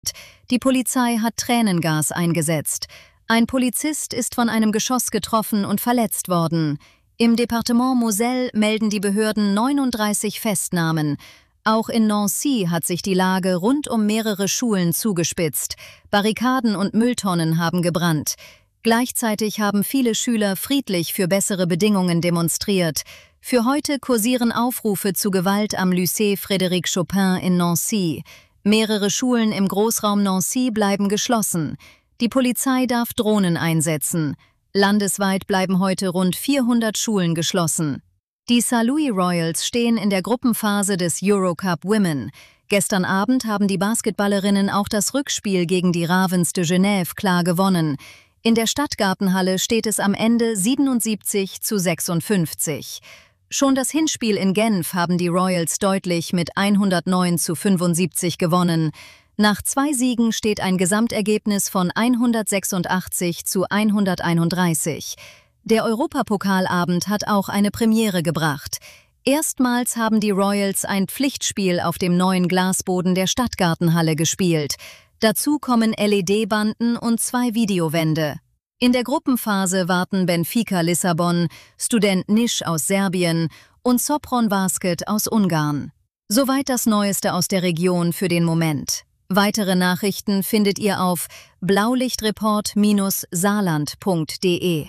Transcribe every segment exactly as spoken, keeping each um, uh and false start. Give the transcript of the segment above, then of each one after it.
Die Polizei hat Tränengas eingesetzt. Ein Polizist ist von einem Geschoss getroffen und verletzt worden. Im Departement Moselle melden die Behörden neununddreißig Festnahmen. Auch in Nancy hat sich die Lage rund um mehrere Schulen zugespitzt. Barrikaden und Mülltonnen haben gebrannt. Gleichzeitig haben viele Schüler friedlich für bessere Bedingungen demonstriert. Für heute kursieren Aufrufe zu Gewalt am Lycée Frédéric Chopin in Nancy. Mehrere Schulen im Großraum Nancy bleiben geschlossen. Die Polizei darf Drohnen einsetzen. Landesweit bleiben heute rund vierhundert Schulen geschlossen. Die Saint-Louis Royals stehen in der Gruppenphase des Eurocup Women. Gestern Abend haben die Basketballerinnen auch das Rückspiel gegen die Ravens de Genève klar gewonnen. In der Stadtgartenhalle steht es am Ende siebenundsiebzig zu sechsundfünfzig. Schon das Hinspiel in Genf haben die Royals deutlich mit hundertneun zu fünfundsiebzig gewonnen. Nach zwei Siegen steht ein Gesamtergebnis von hundertsechsundachtzig zu hunderteinunddreißig. Der Europapokalabend hat auch eine Premiere gebracht. Erstmals haben die Royals ein Pflichtspiel auf dem neuen Glasboden der Stadtgartenhalle gespielt. Dazu kommen L E D-Banden und zwei Videowände. In der Gruppenphase warten Benfica Lissabon, Student Niš aus Serbien und Sopron Basket aus Ungarn. Soweit das Neueste aus der Region für den Moment. Weitere Nachrichten findet ihr auf blaulichtreport Bindestrich saarland punkt de.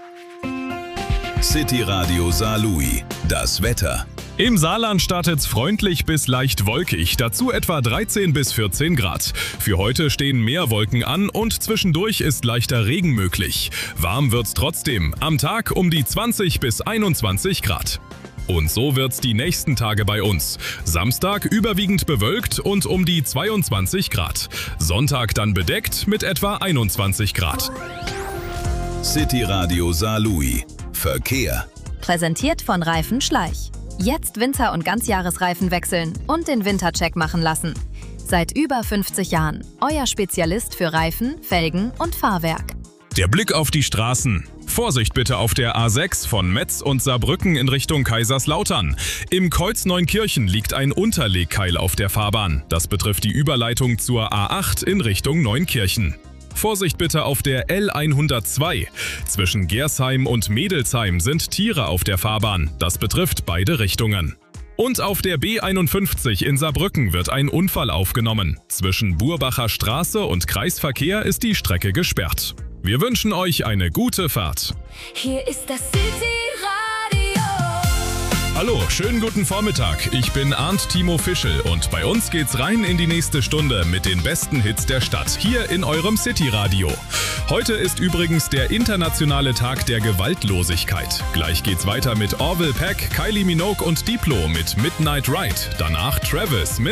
City Radio Saarlouis. Das Wetter. Im Saarland startet's freundlich bis leicht wolkig, dazu etwa dreizehn bis vierzehn Grad. Für heute stehen mehr Wolken an und zwischendurch ist leichter Regen möglich. Warm wird's trotzdem, am Tag um die zwanzig bis einundzwanzig Grad. Und so wird's die nächsten Tage bei uns. Samstag überwiegend bewölkt und um die zweiundzwanzig Grad. Sonntag dann bedeckt mit etwa einundzwanzig Grad. City Radio Saarlouis. Verkehr. Präsentiert von Reifen Schleich. Jetzt Winter- und Ganzjahresreifen wechseln und den Wintercheck machen lassen. Seit über fünfzig Jahren euer Spezialist für Reifen, Felgen und Fahrwerk. Der Blick auf die Straßen. Vorsicht bitte auf der A sechs von Metz und Saarbrücken in Richtung Kaiserslautern. Im Kreuz Neunkirchen liegt ein Unterlegkeil auf der Fahrbahn. Das betrifft die Überleitung zur A acht in Richtung Neunkirchen. Vorsicht bitte auf der L hundertzwei. Zwischen Gersheim und Mädelsheim sind Tiere auf der Fahrbahn. Das betrifft beide Richtungen. Und auf der B einundfünfzig in Saarbrücken wird ein Unfall aufgenommen. Zwischen Burbacher Straße und Kreisverkehr ist die Strecke gesperrt. Wir wünschen euch eine gute Fahrt. Hier ist das City Radio. Hallo, schönen guten Vormittag. Ich bin Arndt Timo Fischel und bei uns geht's rein in die nächste Stunde mit den besten Hits der Stadt, hier in eurem City Radio. Heute ist übrigens der internationale Tag der Gewaltlosigkeit. Gleich geht's weiter mit Orville Peck, Kylie Minogue und Diplo mit Midnight Ride. Danach Travis mit